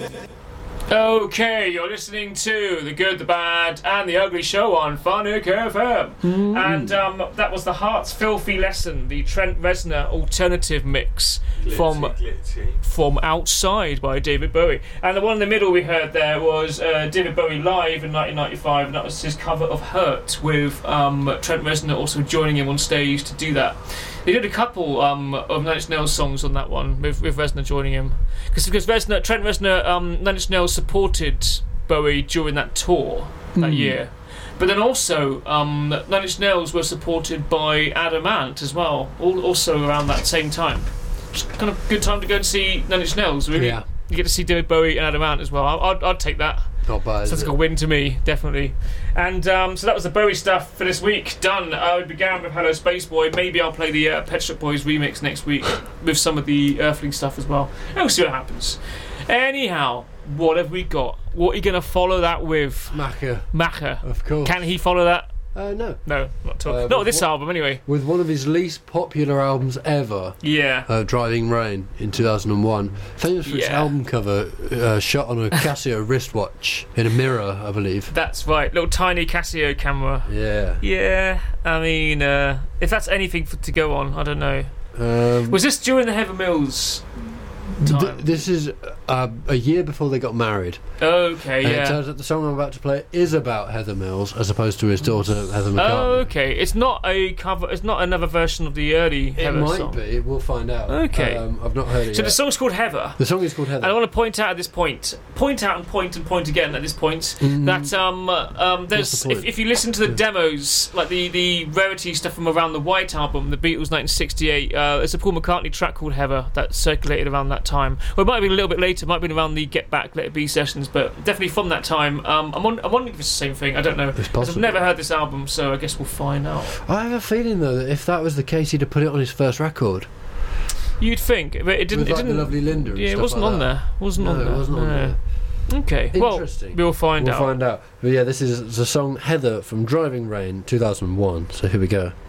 Okay, you're listening to The Good, the Bad and the Ugly Show on Phonic FM. And that was the Heart's Filthy Lesson, the Trent Reznor alternative mix from Outside by David Bowie. And the one in the middle we heard there was David Bowie live in 1995, and that was his cover of Hurt, with Trent Reznor also joining him on stage to do that. They did a couple of Nine Inch Nails songs on that one, with Reznor joining him. Because Trent Reznor, Nine Inch Nails supported Bowie during that tour that year. But then also, Nine Inch Nails were supported by Adam Ant as well, also around that same time. Just kind of good time to go and see Nine Inch Nails, really. Yeah. You get to see David Bowie and Adam Ant as well. I'd take that. Not bad. Sounds like a win to me, definitely. And so that was the Bowie stuff for this week. Done. We began with Hello Space Boy. Maybe I'll play the Pet Shop Boys remix next week with some of the Earthling stuff as well. And we'll see what happens. Anyhow, what have we got? What are you going to follow that with? Macca. Of course. Can he follow that? No. No, not at all. Not with this album, anyway. With one of his least popular albums ever. Yeah. Driving Rain in 2001. Famous for its album cover, shot on a Casio wristwatch in a mirror, I believe. That's right. Little tiny Casio camera. Yeah. Yeah. I mean, if that's anything to go on, I don't know. Was this during the Heather Mills time? This is a year before they got married. Okay, and it turns out the song I'm about to play is about Heather Mills as opposed to his daughter Heather McCartney. Oh, okay. It's not a cover. It's not another version of the early Heather song. It might be. We'll find out. Okay. I've not heard it yet. So the song's called Heather. The song is called Heather. And I want to point out at this point, point again at this point, that there's if you listen to the demos, like the rarity stuff from around the White Album, the Beatles 1968, there's a Paul McCartney track called Heather that circulated around that time. Or it might have been a little bit later. It might have been around the Get Back, Let It Be sessions, but definitely from that time. I'm wondering if it's the same thing. I don't know. Because I've never heard this album, so I guess we'll find out. I have a feeling though that if that was the case, he'd have put it on his first record. You'd think, but it didn't. With, like, the Lovely Linda. And yeah, stuff it wasn't like on that. there. It wasn't on there. Okay. Interesting. Well, we'll find out. But yeah, this is the song Heather from Driving Rain 2001. So here we go.